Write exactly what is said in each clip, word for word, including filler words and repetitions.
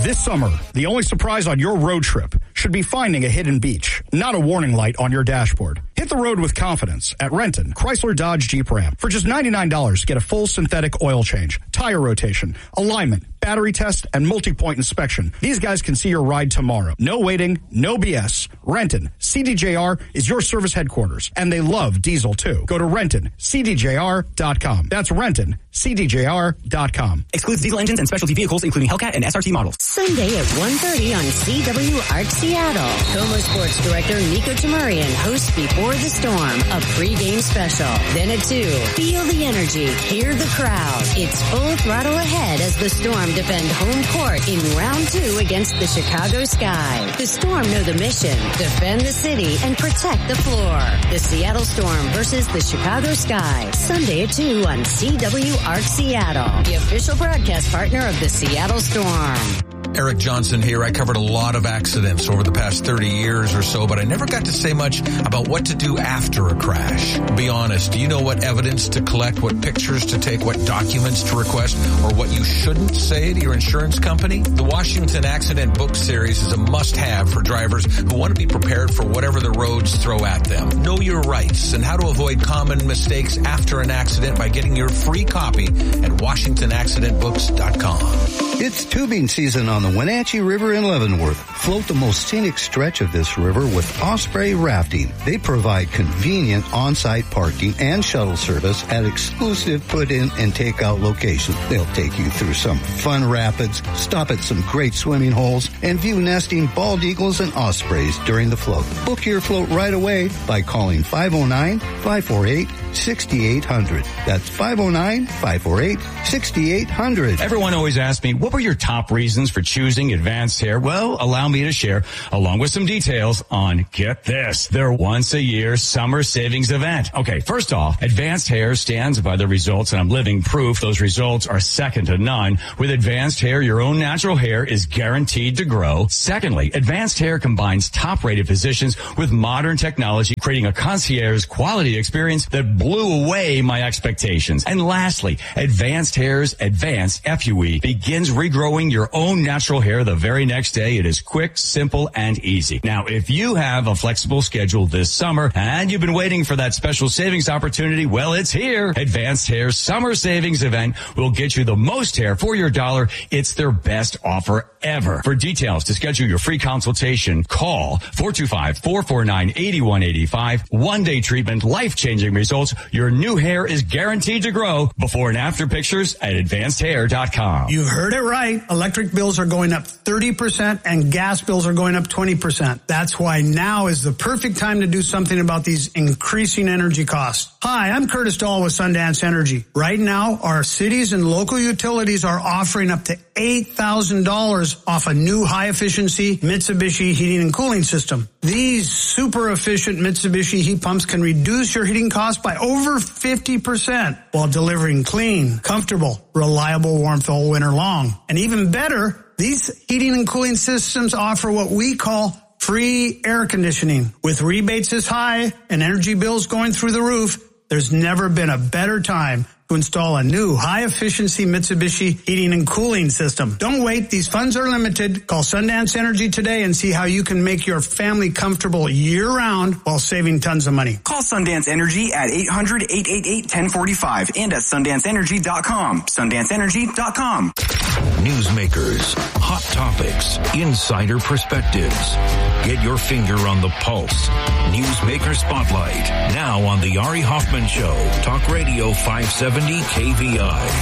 This summer, the only surprise on your road trip should be finding a hidden beach, not a warning light on your dashboard. Hit the road with confidence at Renton, Chrysler Dodge Jeep Ram. For just ninety-nine dollars, get a full synthetic oil change, tire rotation, alignment, battery test, and multi-point inspection. These guys can see your ride tomorrow. No waiting, no B S. Renton, C D J R is your service headquarters, and they love diesel too. Go to renton c d j r dot com. That's renton c d j r dot com. Excludes diesel engines and specialty vehicles, including Hellcat and S R T models. Sunday at one thirty on C W Arch Seattle. Como Sports Director Nico Tamarian hosts Before the Storm, a pregame special. Then at two, feel the energy, hear the crowd. It's full throttle ahead as the Storm defend home court in round two against the Chicago Sky. The Storm know the mission, defend the city, and protect the floor. The Seattle Storm versus the Chicago Sky. Sunday at two on C W Arch Seattle, the official broadcast partner of the Seattle Storm. Eric Johnson here. I covered a lot of accidents over the past thirty years or so, but I never got to say much about what to do after a crash. Be honest, do you know what evidence to collect, what pictures to take, what documents to request, or what you shouldn't say to your insurance company? The Washington Accident Book Series is a must-have for drivers who want to be prepared for whatever the roads throw at them. Know your rights and how to avoid common mistakes after an accident by getting your free copy at washington accident books dot com. It's tubing season on the Wenatchee River in Leavenworth. Float the most scenic stretch of this river with Osprey Rafting. They provide convenient on-site parking and shuttle service at exclusive put-in and take-out locations. They'll take you through some fun rapids, stop at some great swimming holes, and view nesting bald eagles and ospreys during the float. Book your float right away by calling five oh nine, five four eight, six eight zero zero. That's five oh nine, five four eight, six eight zero zero. Everyone always asks me, what were your top reasons for choosing Advanced Hair? Well, allow me to share, along with some details on, get this, their once-a-year summer savings event. Okay, first off, Advanced Hair stands by the results, and I'm living proof those results are second to none. With Advanced Hair, your own natural hair is guaranteed to grow. Secondly, Advanced Hair combines top-rated physicians with modern technology, creating a concierge quality experience that blew away my expectations. And lastly, Advanced Hair's Advanced F U E begins regrowing your own natural hair the very next day. It is quick, simple, and easy. Now, if you have a flexible schedule this summer and you've been waiting for that special savings opportunity, well, it's here. Advanced Hair's Summer Savings Event will get you the most hair for your dollar. It's their best offer ever. For details to schedule your free consultation, call four two five, four four nine, eight one eight five. One-day treatment, life-changing results. Your new hair is guaranteed to grow. Before and after pictures at advanced hair dot com. You heard it right. Electric bills are going up thirty percent and gas bills are going up twenty percent. That's why now is the perfect time to do something about these increasing energy costs. Hi, I'm Curtis Dahl with Sundance Energy. Right now, our cities and local utilities are offering up to eight thousand dollars off a new high-efficiency Mitsubishi heating and cooling system. These super efficient Mitsubishi heat pumps can reduce your heating costs by over fifty percent while delivering clean, comfortable, reliable warmth all winter long. And even better, these heating and cooling systems offer what we call free air conditioning. With rebates this high and energy bills going through the roof, there's never been a better time to install a new high-efficiency Mitsubishi heating and cooling system. Don't wait. These funds are limited. Call Sundance Energy today and see how you can make your family comfortable year-round while saving tons of money. Call Sundance Energy at eight hundred, eight eight eight, one zero four five and at sundance energy dot com. sundance energy dot com. Newsmakers, hot topics, insider perspectives. Get your finger on the pulse. Newsmaker Spotlight, now on the Ari Hoffman Show. Talk Radio five seventy K V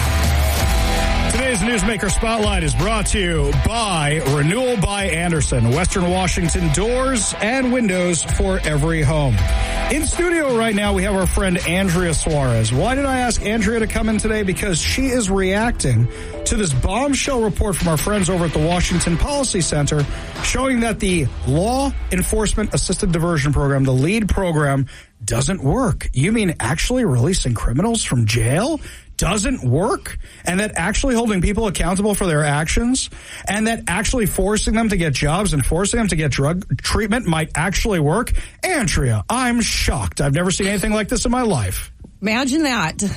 I. Today's Newsmaker Spotlight is brought to you by Renewal by Andersen, Western Washington doors and windows for every home. In studio right now, we have our friend Andrea Suarez. Why did I ask Andrea to come in today? Because she is reacting to this bombshell report from our friends over at the Washington Policy Center showing that the Law Enforcement Assisted Diversion Program, the LEAD program, doesn't work. You mean actually releasing criminals from jail doesn't work? And that actually holding people accountable for their actions and that actually forcing them to get jobs and forcing them to get drug treatment might actually work? Andrea, I'm shocked. I've never seen anything like this in my life. Imagine that.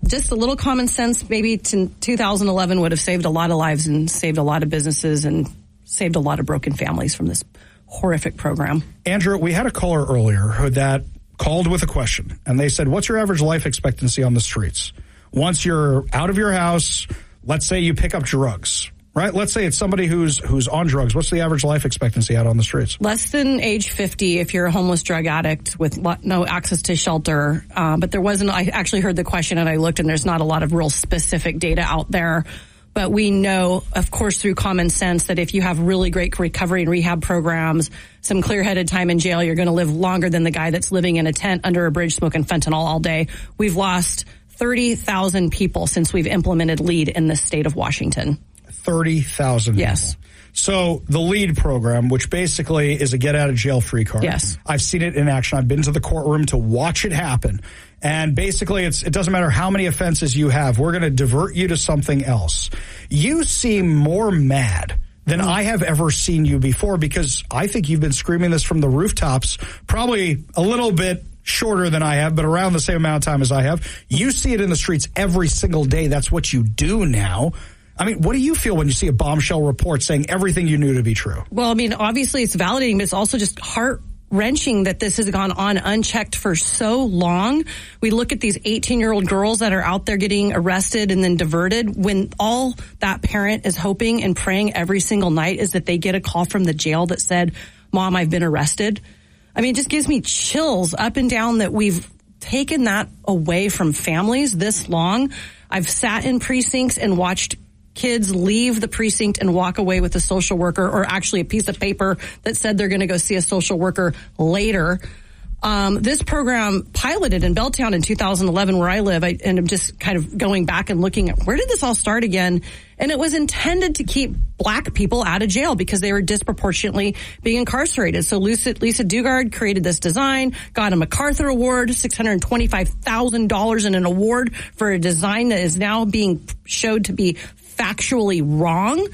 just a little common sense, maybe to two thousand eleven would have saved a lot of lives and saved a lot of businesses and saved a lot of broken families from this horrific program. Andrew, we had a caller earlier who that called with a question, and they said, what's your average life expectancy on the streets? Once you're out of your house, let's say you pick up drugs, right? Let's say it's somebody who's who's on drugs. What's the average life expectancy out on the streets? Less than age fifty if you're a homeless drug addict with no access to shelter. Uh, but there wasn't, I actually heard the question and I looked, and there's not a lot of real specific data out there. But we know, of course, through common sense that if you have really great recovery and rehab programs, some clear-headed time in jail, you're going to live longer than the guy that's living in a tent under a bridge smoking fentanyl all day. We've lost thirty thousand people since we've implemented LEAD in the state of Washington. thirty thousand Yes. people. So the LEAD program, which basically is a get-out-of-jail-free card. Yes. I've seen it in action. I've been to the courtroom to watch it happen. And basically, it's, it doesn't matter how many offenses you have. We're going to divert you to something else. You seem more mad than I have ever seen you before, because I think you've been screaming this from the rooftops, probably a little bit shorter than I have, but around the same amount of time as I have. You see it in the streets every single day. That's what you do now. I mean, what do you feel when you see a bombshell report saying everything you knew to be true? Well, I mean, obviously it's validating, but it's also just heart-wrenching that this has gone on unchecked for so long. We look at these eighteen-year-old girls that are out there getting arrested and then diverted, when all that parent is hoping and praying every single night is that they get a call from the jail that said, Mom, I've been arrested. I mean, it just gives me chills up and down that we've taken that away from families this long. I've sat in precincts and watched kids leave the precinct and walk away with a social worker, or actually a piece of paper that said they're going to go see a social worker later. Um, this program piloted in Belltown in two thousand eleven, where I live, I, and I'm just kind of going back and looking at where did this all start again? And it was intended to keep black people out of jail because they were disproportionately being incarcerated. So Lisa, Lisa Dugard created this design, got a MacArthur Award, six hundred twenty-five thousand dollars in an award for a design that is now being showed to be factually wrong.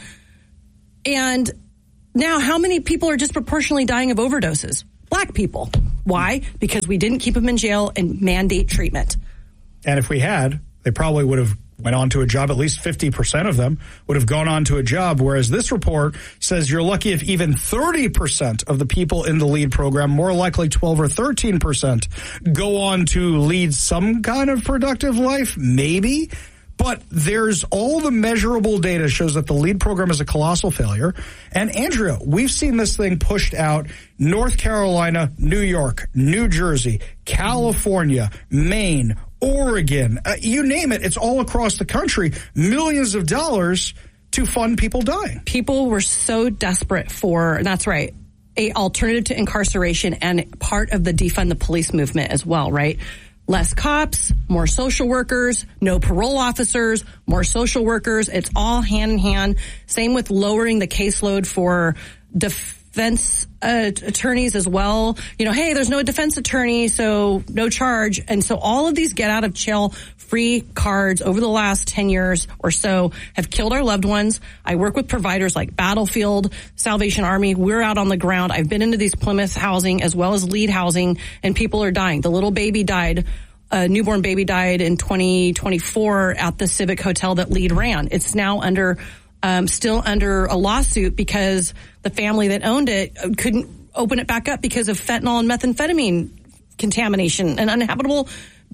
And now how many people are disproportionately dying of overdoses? Black people. Why? Because we didn't keep them in jail and mandate treatment. And if we had, they probably would have went on to a job. At least fifty percent of them would have gone on to a job, whereas this report says you're lucky if even thirty percent of the people in the LEAD program, more likely twelve or thirteen percent, go on to lead some kind of productive life, maybe. But there's all the measurable data shows that the LEAD program is a colossal failure. And Andrea, we've seen this thing pushed out North Carolina, New York, New Jersey, California, Maine, Oregon, uh, you name it. It's all across the country. Millions of dollars to fund people dying. People were so desperate for, and that's right, a alternative to incarceration and part of the defund the police movement as well, right? Less cops, more social workers, no parole officers, more social workers. It's all hand in hand. Same with lowering the caseload for defense uh, attorneys as well. You know, hey, there's no defense attorney, so no charge. And so all of these get out of jail free cards over the last ten years or so have killed our loved ones. I work with providers like Battlefield, Salvation Army. We're out on the ground. I've been into these Plymouth housing as well as LEAD housing, and people are dying. The little baby died. A newborn baby died in twenty twenty-four at the Civic Hotel that LEAD ran. It's now under, um, still under a lawsuit because the family that owned it couldn't open it back up because of fentanyl and methamphetamine contamination and uninhabitable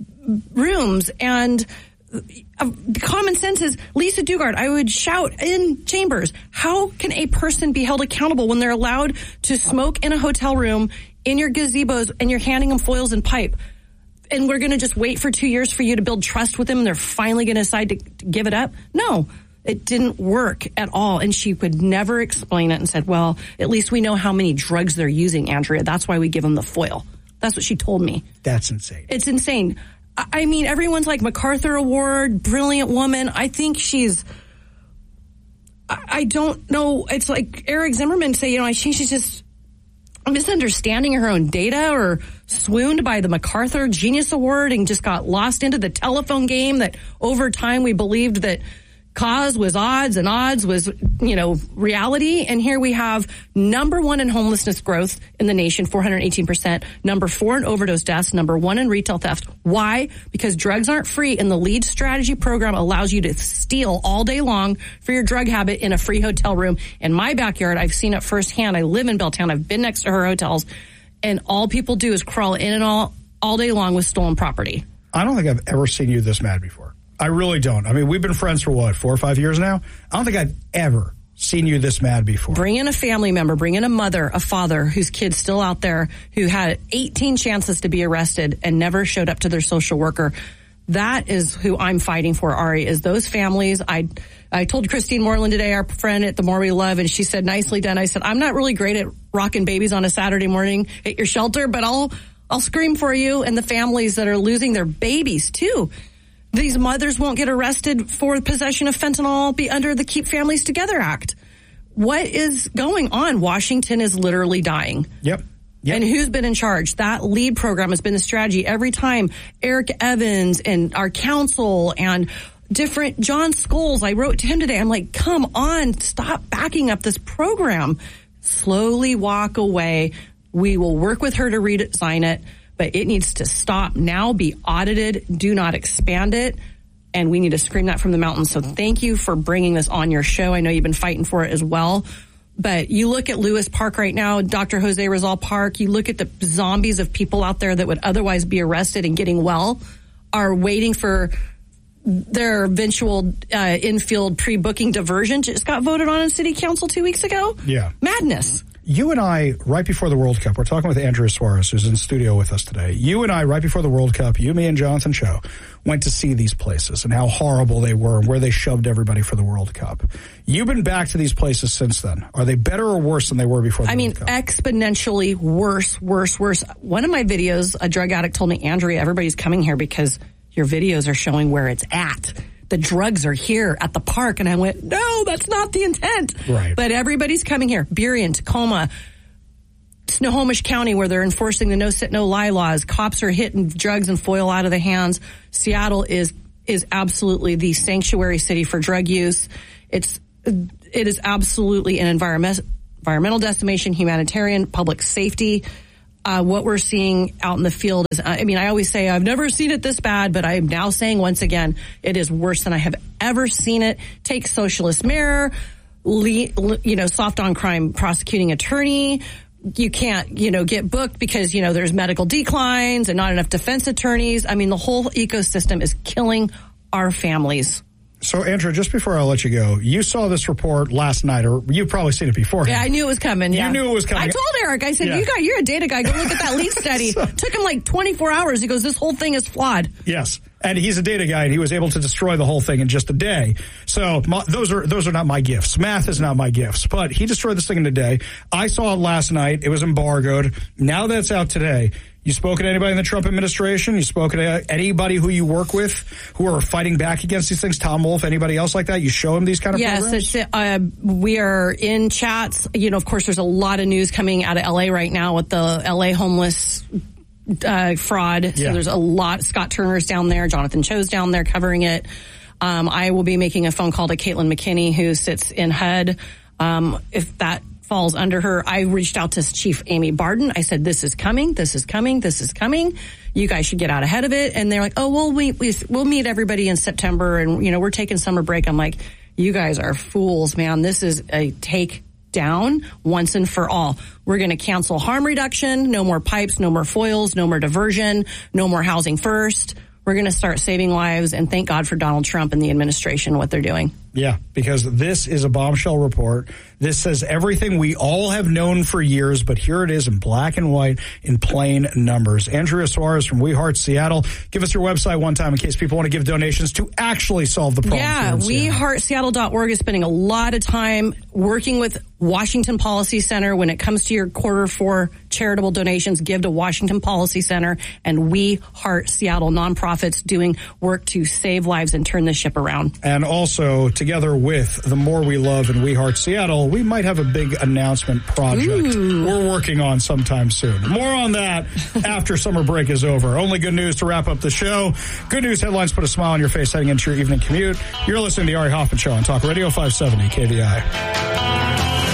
rooms. And uh, common sense is, Lisa Dugard, I would shout in chambers, how can a person be held accountable when they're allowed to smoke in a hotel room in your gazebos and you're handing them foils and pipe? And we're going to just wait for two years for you to build trust with them and they're finally going to decide to, to give it up? No, it didn't work at all. And she could never explain it and said, well, at least we know how many drugs they're using, Andrea. That's why we give them the foil. That's what she told me. That's insane. It's insane. I, I mean, everyone's like MacArthur Award, brilliant woman. I think she's, I, I don't know. It's like Eric Zimmerman say, you know, I think she's just misunderstanding her own data or swooned by the MacArthur Genius Award and just got lost into the telephone game that over time we believed that cause was odds and odds was, you know, reality. And here we have number one in homelessness growth in the nation, four hundred eighteen percent. Number four in overdose deaths. Number one in retail theft. Why? Because drugs aren't free, and the LEAD strategy program allows you to steal all day long for your drug habit in a free hotel room. In my backyard, I've seen it firsthand. I live in Belltown. I've been next to her hotels, and all people do is crawl in and all, all day long with stolen property. I don't think I've ever seen you this mad before. I really don't. I mean, we've been friends for what, four or five years now? I don't think I've ever seen you this mad before. Bring in a family member, bring in a mother, a father whose kid's still out there, who had eighteen chances to be arrested and never showed up to their social worker. That is who I'm fighting for, Ari, is those families. I I told Christine Moreland today, our friend at The More We Love, and she said, nicely done. I said, I'm not really great at rocking babies on a Saturday morning at your shelter, but I'll I'll scream for you and the families that are losing their babies, too. These mothers won't get arrested for possession of fentanyl, be under the Keep Families Together Act. What is going on? Washington is literally dying. Yep. Yep. And who's been in charge? That LEAD program has been the strategy every time. Eric Evans and our council and different John Scholes. I wrote to him today. I'm like, come on, stop backing up this program. Slowly walk away. We will work with her to redesign it. But it needs to stop now, be audited, do not expand it, and we need to scream that from the mountains. So thank you for bringing this on your show. I know you've been fighting for it as well. But you look at Lewis Park right now, Doctor Jose Rizal Park, you look at the zombies of people out there that would otherwise be arrested and getting well, are waiting for their eventual uh, infield pre-booking diversion. Just got voted on in city council two weeks ago. Yeah. Madness. You and I, right before the World Cup, we're talking with Andrea Suarez, who's in studio with us today. You and I, right before the World Cup, you, me, and Jonathan Cho, went to see these places and how horrible they were and where they shoved everybody for the World Cup. You've been back to these places since then. Are they better or worse than they were before the I World mean, Cup? exponentially worse, worse, worse. One of my videos, a drug addict told me, Andrea, everybody's coming here because your videos are showing where it's at. The drugs are here at the park. And I went, no, that's not the intent. Right. But everybody's coming here. Burien, Tacoma, Snohomish County, where they're enforcing the no sit, no lie laws. Cops are hitting drugs and foil out of the hands. Seattle is is absolutely the sanctuary city for drug use. It's it is absolutely an environment, environmental decimation, humanitarian, public safety. Uh, what we're seeing out in the field is, I mean, I always say I've never seen it this bad, but I am now saying once again, it is worse than I have ever seen it. Take Socialist Mayor, le- le- you know, soft on crime prosecuting attorney. You can't, you know, get booked because, you know, there's medical declines and not enough defense attorneys. I mean, the whole ecosystem is killing our families. So, Andrea, just before I let you go, you saw this report last night, or you've probably seen it before. Yeah, I knew it was coming. Yeah. You knew it was coming. I told Eric, I said, yeah. you got, you're a data guy. Go look at that leak study. so, Took him like twenty-four hours. He goes, this whole thing is flawed. Yes. And he's a data guy, and he was able to destroy the whole thing in just a day. So my, those are those are not my gifts. Math is not my gifts. But he destroyed this thing in a day. I saw it last night. It was embargoed. Now that's out today. You spoken to anybody in the Trump administration? You spoken to anybody who you work with who are fighting back against these things? Tom Wolf, anybody else like that? You show them these kind of yes, programs? Yes, uh, we are in chats. You know, of course, there's a lot of news coming out of L A right now with the L A homeless uh, fraud. So yeah. there's a lot. Scott Turner's down there. Jonathan Cho's down there covering it. Um, I will be making a phone call to Caitlin McKinney, who sits in H U D. Um, if that falls under her, I reached out to Chief Amy Barden. I said, this is coming, this is coming, this is coming. You guys should get out ahead of it. And they're like, oh, well, we, we, we'll meet everybody in September, and, you know, we're taking summer break. I'm like, you guys are fools, man. This is a take down once and for all. We're going to cancel harm reduction, no more pipes, no more foils, no more diversion, no more housing first. We're going to start saving lives, and thank God for Donald Trump and the administration, what they're doing. Yeah, because this is a bombshell report. This says everything we all have known for years, but here it is in black and white in plain numbers. Andrea Suarez from We Heart Seattle. Give us your website one time in case people want to give donations to actually solve the problem. Yeah, we heart seattle dot org is spending a lot of time working with Washington Policy Center. When it comes to your quarter four charitable donations, give to Washington Policy Center and We Heart Seattle, nonprofits doing work to save lives and turn the ship around. And also, together with The More We Love and We Heart Seattle, we might have a big announcement project Ooh. we're working on sometime soon. More on that after summer break is over. Only good news to wrap up the show. Good news headlines put a smile on your face heading into your evening commute. You're listening to the Ari Hoffman Show on Talk Radio five seventy K V I.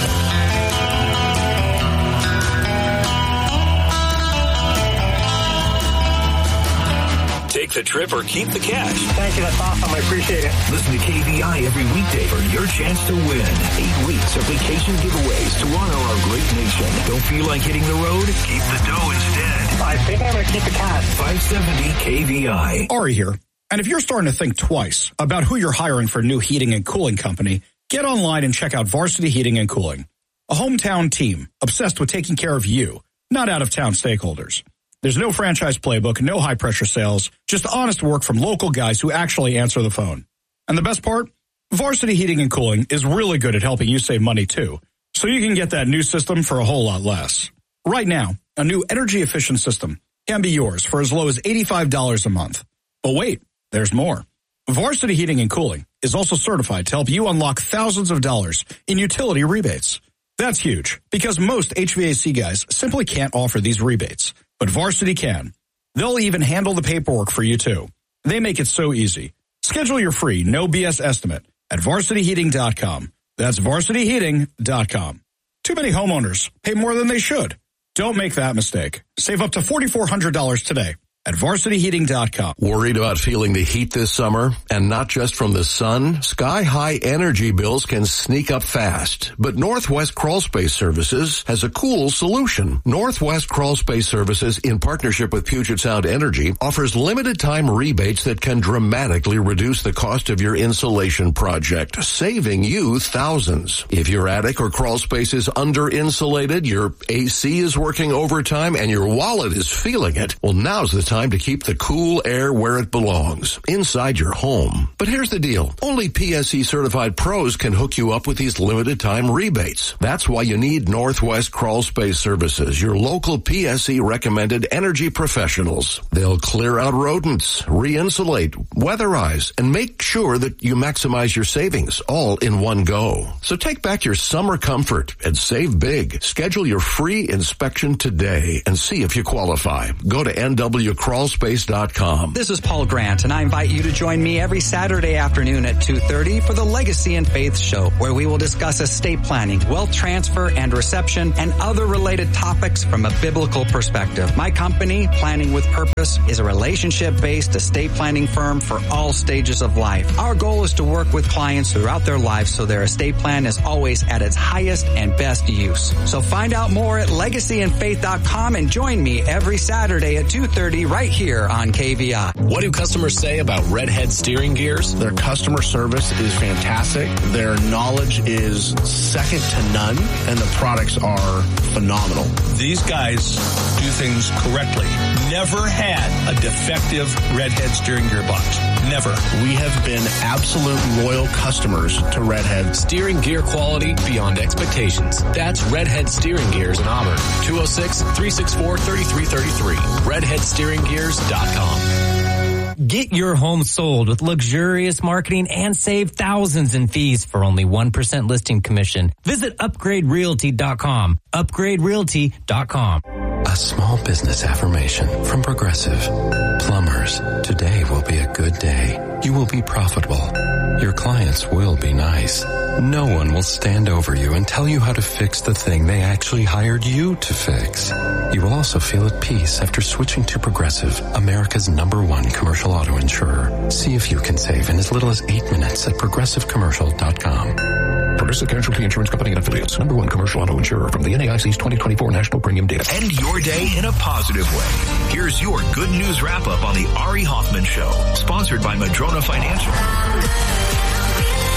Take the trip or keep the cash. Thank you. That's awesome. I appreciate it. Listen to K V I every weekday for your chance to win. Eight weeks of vacation giveaways to honor our great nation. Don't feel like hitting the road? Keep the dough instead. I think I'm going to keep the cash. five seventy K V I. Ari here. And if you're starting to think twice about who you're hiring for a new heating and cooling company, get online and check out Varsity Heating and Cooling. A hometown team obsessed with taking care of you, not out-of-town stakeholders. There's no franchise playbook, no high-pressure sales, just honest work from local guys who actually answer the phone. And the best part? Varsity Heating and Cooling is really good at helping you save money, too, so you can get that new system for a whole lot less. Right now, a new energy-efficient system can be yours for as low as eighty-five dollars a month. But wait, there's more. Varsity Heating and Cooling is also certified to help you unlock thousands of dollars in utility rebates. That's huge, because most H V A C guys simply can't offer these rebates. But Varsity can. They'll even handle the paperwork for you, too. They make it so easy. Schedule your free, no B S estimate at varsity heating dot com. That's varsity heating dot com. Too many homeowners pay more than they should. Don't make that mistake. Save up to four thousand four hundred dollars today at varsity heating dot com. Worried about feeling the heat this summer? And not just from the sun? Sky-high energy bills can sneak up fast. But Northwest Crawl Space Services has a cool solution. Northwest Crawl Space Services, in partnership with Puget Sound Energy, offers limited-time rebates that can dramatically reduce the cost of your insulation project, saving you thousands. If your attic or crawl space is under-insulated, your A C is working overtime, and your wallet is feeling it, well, now's the time to keep the cool air where it belongs, inside your home. But here's the deal. Only P S E certified pros can hook you up with these limited time rebates. That's why you need Northwest Crawl Space Services, your local P S E recommended energy professionals. They'll clear out rodents, re-insulate, weatherize, and make sure that you maximize your savings all in one go. So take back your summer comfort and save big. Schedule your free inspection today and see if you qualify. Go to N W crawl space dot com. This is Paul Grant, and I invite you to join me every Saturday afternoon at two thirty for the Legacy and Faith Show, where we will discuss estate planning, wealth transfer and reception, and other related topics from a biblical perspective. My company, Planning with Purpose, is a relationship-based estate planning firm for all stages of life. Our goal is to work with clients throughout their lives so their estate plan is always at its highest and best use. So find out more at legacy and faith dot com and join me every Saturday at two thirty right here on K V I. What do customers say about Redhead steering gears? Their customer service is fantastic. Their knowledge is second to none, and the products are phenomenal. These guys do things correctly. Never had a defective Redhead steering gear box. Never. We have been absolute loyal customers to Redhead. Steering gear quality beyond expectations. That's Redhead Steering Gears in Auburn. two oh six, three six four, three three three three. redhead steering gears dot com. Get your home sold with luxurious marketing and save thousands in fees for only one percent listing commission. Visit upgrade realty dot com. upgrade realty dot com. A small business affirmation from Progressive. Plumbers, today will be a good day. You will be profitable. Your clients will be nice. No one will stand over you and tell you how to fix the thing they actually hired you to fix. You will also feel at peace after switching to Progressive, America's number one commercial auto insurer. See if you can save in as little as eight minutes at progressive commercial dot com. Progressive Casualty Insurance Company and Affiliates. Number one commercial auto insurer from the N A I C's twenty twenty-four National Premium Data. End your day in a positive way. Here's your good news wrap up on the Ari Hoffman Show. Sponsored by Madrona Financial.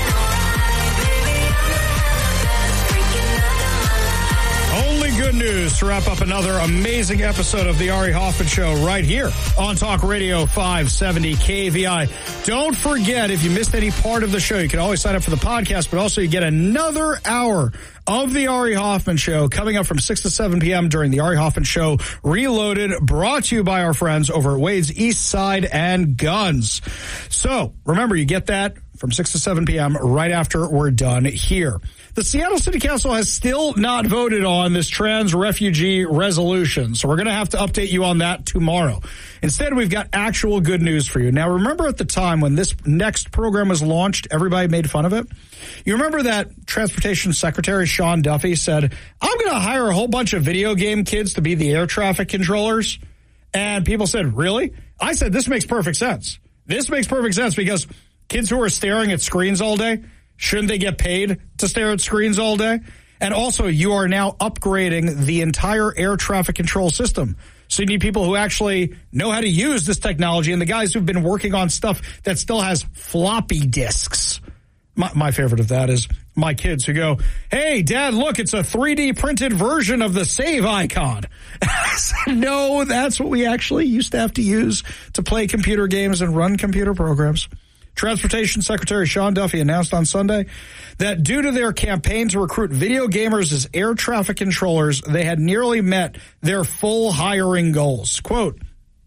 Only good news to wrap up another amazing episode of the Ari Hoffman Show right here on Talk Radio five seventy K V I. Don't forget, if you missed any part of the show, you can always sign up for the podcast, but also you get another hour of the Ari Hoffman Show coming up from six to seven p.m. during the Ari Hoffman Show Reloaded, brought to you by our friends over at Wade's East Side and Guns. So remember, you get that from six to seven p.m. right after we're done here. The Seattle City Council has still not voted on this trans refugee resolution, so we're going to have to update you on that tomorrow. Instead, we've got actual good news for you. Now, remember at the time when this next program was launched, everybody made fun of it? You remember that Transportation Secretary Sean Duffy said, I'm going to hire a whole bunch of video game kids to be the air traffic controllers? And people said, really? I said, this makes perfect sense. This makes perfect sense because kids who are staring at screens all day, shouldn't they get paid to stare at screens all day? And also, you are now upgrading the entire air traffic control system. So you need people who actually know how to use this technology, and the guys who've been working on stuff that still has floppy disks. My, my favorite of that is my kids who go, hey, Dad, look, it's a three D printed version of the save icon. I said, no, that's what we actually used to have to use to play computer games and run computer programs. Transportation Secretary Sean Duffy announced on Sunday that due to their campaign to recruit video gamers as air traffic controllers, they had nearly met their full hiring goals. Quote,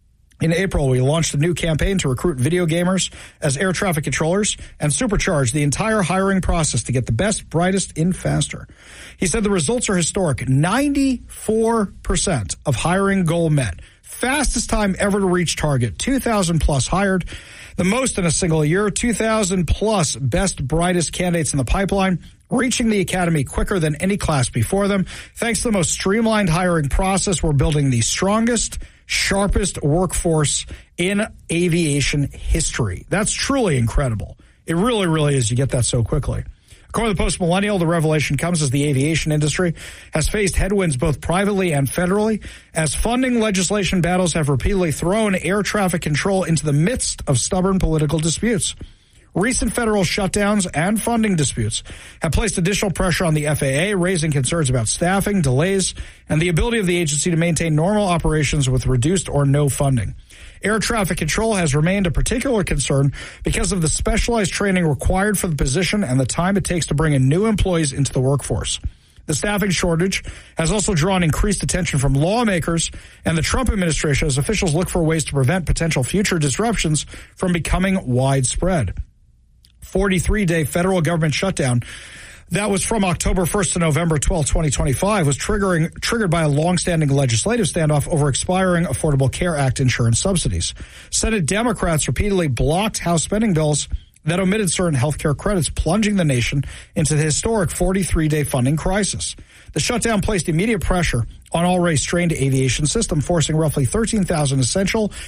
in April, we launched a new campaign to recruit video gamers as air traffic controllers and supercharge the entire hiring process to get the best, brightest in faster. He said the results are historic. ninety-four percent of hiring goal met. Fastest time ever to reach target. two thousand plus hired. The most in a single year. two thousand plus best, brightest candidates in the pipeline, reaching the academy quicker than any class before them. Thanks to the most streamlined hiring process, we're building the strongest, sharpest workforce in aviation history. That's truly incredible. It really, really is. You get that so quickly. According to the Post Millennial, the revelation comes as the aviation industry has faced headwinds both privately and federally, as funding legislation battles have repeatedly thrown air traffic control into the midst of stubborn political disputes. Recent federal shutdowns and funding disputes have placed additional pressure on the F A A, raising concerns about staffing, delays, and the ability of the agency to maintain normal operations with reduced or no funding. Air traffic control has remained a particular concern because of the specialized training required for the position and the time it takes to bring in new employees into the workforce. The staffing shortage has also drawn increased attention from lawmakers and the Trump administration as officials look for ways to prevent potential future disruptions from becoming widespread. forty-three day federal government shutdown that was from October first to November twelfth, twenty twenty-five, was triggering triggered by a longstanding legislative standoff over expiring Affordable Care Act insurance subsidies. Senate Democrats repeatedly blocked House spending bills that omitted certain health care credits, plunging the nation into the historic forty-three day funding crisis. The shutdown placed immediate pressure on already strained aviation system, forcing roughly thirteen thousand essential